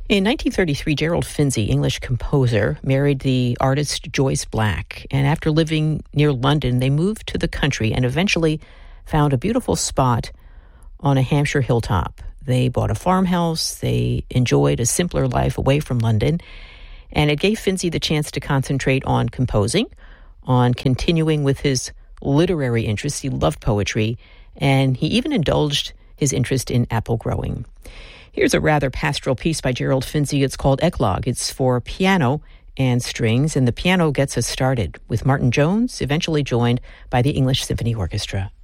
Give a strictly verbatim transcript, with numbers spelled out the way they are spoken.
In nineteen thirty-three, Gerald Finzi, English composer, married the artist Joyce Black. And after living near London, they moved to the country and eventually found a beautiful spot on a Hampshire hilltop. They bought a farmhouse. They enjoyed a simpler life away from London. And it gave Finzi the chance to concentrate on composing, on continuing with his literary interests. He loved poetry, and he even indulged his interest in apple growing. Here's a rather pastoral piece by Gerald Finzi. It's called Eclogue. It's for piano and strings, and the piano gets us started with Martin Jones, eventually joined by the English Symphony Orchestra.